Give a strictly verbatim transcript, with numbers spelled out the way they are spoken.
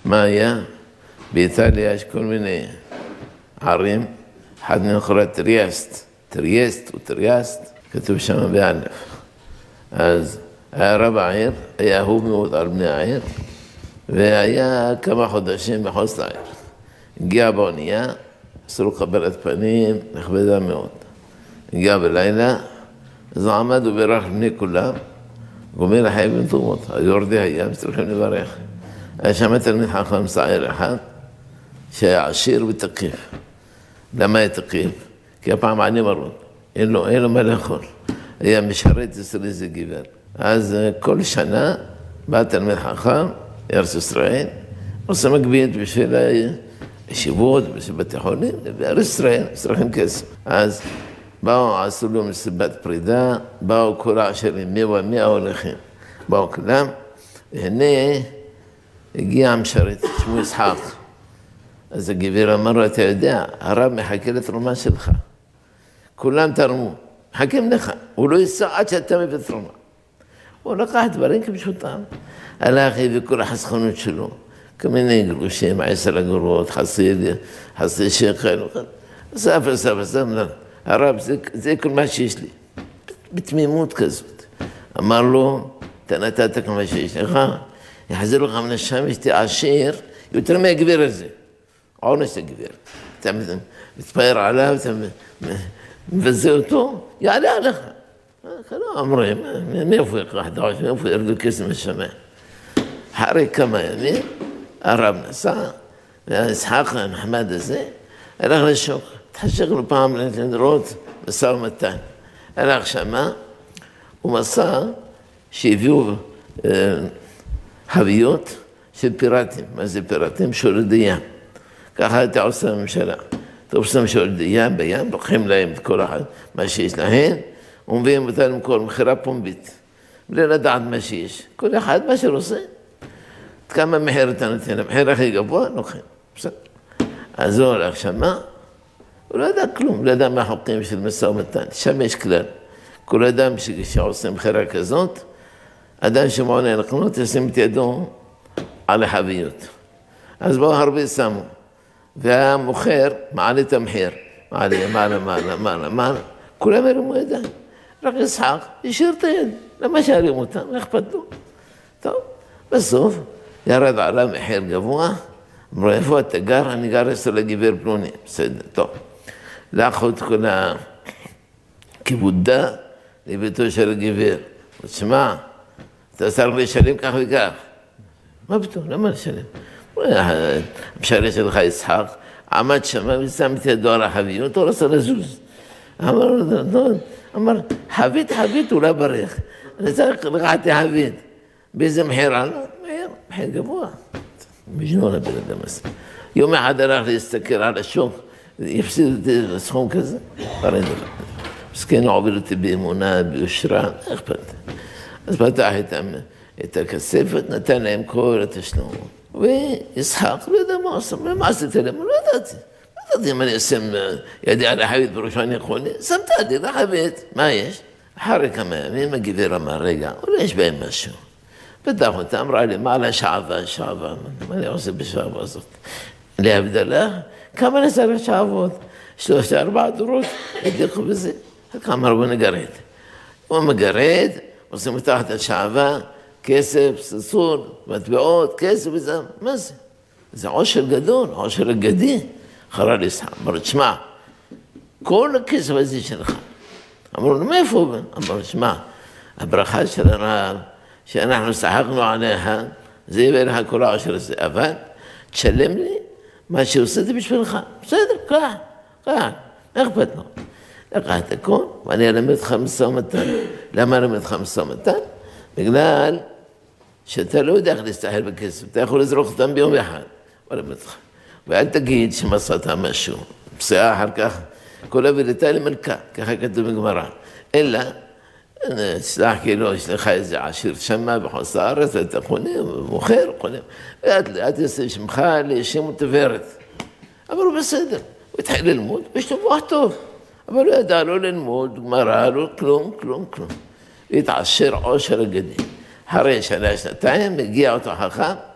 מה היה? באיטליה יש כל מיני ערים, אחד מהם קורא טריאסט, טריאסט או טריאסט, כתוב שם באלף. אז היה רב העיר, היה אהוב מאוד על בני העיר, והיה כמה חודשים בחוץ לעיר. הגיע באונייה, עשו לו קבלת פנים, נכבדה מאוד. הגיע בלילה, אז הוא עמד ובירך בני כולם, גומר לחייב בן תרומות, היורדי היה, צריכים לברך. היה שם תלמיד חכם שעיר אחד, שהיה עשיר ותקיף. למה היה תקיף? כי הפעם עני מרוד, אין לו, אין לו מה לאכול. היה משרת אצל איזה גבר. אז כל שנה בא תלמיד חכם, ארץ ישראל, עושה מגבית בשביל הישיבות, בשביל בתי חולים, בארץ ישראל, צריכים כסף. אז באו, עשו לו מסיבת פרידה, באו כל העשירים, מאה ומאה הולכים. באו כולם, והנה הגיע המשרת, שמו יצחק. אז הגביר אמר לו, אתה יודע, הרב מחכה לתרומה שלך. כולם תרמו, מחכים לך, הוא לא ייסע עד שאתה מביא תרומה. הוא לקח דברים כפשוטם, הלך הביא כל החסכונות שלו, כל מיני גרושים, עשר אגורות, חצי שקל, אסף, אסף, אסף, הרב, זה, זה כל מה שיש לי, בתמימות כזאת. אמר לו, אתה נתת כל מה שיש לך, יחזיר לך מן השם, יש עשיר, יותר מהגביר הזה, עונש הגביר. אתה מתפאר עליו, אתה מבזה אותו, יעלה עליך. כלום אומרים, מאיפה יקח דעוש, מאיפה ירדו כסף מהשמיים. אחרי כמה ימים, הרב נסע, והיצחק הנחמד הזה, הלך לשוק, התחשק לו פעם לראות משא ומתן. הלך שמה, הוא מסע שהביאו חביות של פיראטים. מה זה פיראטים? שולדי ים. ככה הייתה עושה הממשלה. אתה עושה שולדי ים בים, לוקחים להם את כל אחד, מה שיש להם, ומביאים אותה למכור מחירה פומבית. בלי לדעת מה שיש. כל אחד מה שרוצה. כמה מחיר אתה נותן? המחיר הכי גבוה, לוקחים. בסדר. אז הוא הולך שמה, הוא לא ידע כלום, לא ידע מה החוקים של משא ומתן. שם יש כלל. כל אדם שעושה מחירה כזאת, אדם שמעוניין לקנות, ישים את ידו על החביות. אז באו הרבה שמו. והמוכר מעלה את המחיר. מעלה, מעלה, מעלה, מעלה, מעלה. כולם הרימו ידיים. רק יצחק, ישאיר את היד. למה שהרימו אותם? מה אכפת לו? טוב, בסוף ירד עליו מחיר גבוה. אמרו, איפה אתה גר? אני גר אצל הגבר פלוני. בסדר, טוב. לקחו את כל הכיבודה לביתו של הגבר. תשמע, אתה צריך לשלם כך וכך. מה פתאום? למה לשלם? המשרת שלך יצחק, עמד שמה ושם את ידו על החביות, הוא רצה לזוז. אמר, אמר, חבית, חבית, הוא לא ברך. אני צריך לקחת חבית. באיזה מחיר עלה? מחיר, מחיר גבוה. מג'נון הבן אדם הזה. יום אחד הלך להסתכל על השוק, יפסיד אותי לסכום כזה. הרי זה מסכן עובר אותי באמונה, ביושרה, איך פתח? אז פתח את הכספת, נתן להם כל התשלום. ויצחק, לא יודע מה עושה, מה עשיתי להם? לא ידעתי. לא ידעתי אם אני אשים ידי על החבית בראשו אני יכול, שמת ידי לחבית, מה יש? אחרי כמה ימים הגביר אמר, רגע, אולי יש בהם משהו. פתח אותה, אמרה לי, מה על השעבה, השעבה? מה אני עושה בשעבה הזאת? להבדלה, כמה נסער שעבות? שלושה, ארבעה דורות, הדליחו בזה. כמה רבו נגרד. הוא מגרד, עושים מתחת השעבה, כסף, ססור, מטבעות, כסף וזה, מה זה? זה עושר גדול, עושר אגדי. חרה ליצחק, אמר, תשמע, כל הכסף הזה שלך. אמרו לו, מאיפה הוא? אמר, תשמע, הברכה של הרב, שאנחנו שחקנו עליך, זה יביא לך כל העושר הזה, אבל תשלם לי מה שעושה זה בשבילך. בסדר, קח, קח, איך אכפת לו? לקח את הכל, ואני אלמד לך משא ומתן. למה אלמד לך משא ומתן? בגלל שאתה לא יודע איך להסתכל בכסף, אתה יכול לזרוק אותם ביום אחד. ואל תגיד שמסעת משהו, פסיעה אחר כך, כל אבידתה למלכה, ככה כתוב בגמרא. אלא, סלח כאילו, יש לך איזה עשיר שמה בחוץ הארץ, אתה קונה, מוכר, קונה. ואת יעשה שמך לשם ותברת. אבל הוא בסדר, הוא התחיל ללמוד, ויש לו מוח טוב. אבל הוא ידע לא ללמוד, גמרא, לא כלום, כלום, כלום. להתעשר עושר אגדי. אחרי שנה, שנתיים, מגיע אותו חכם,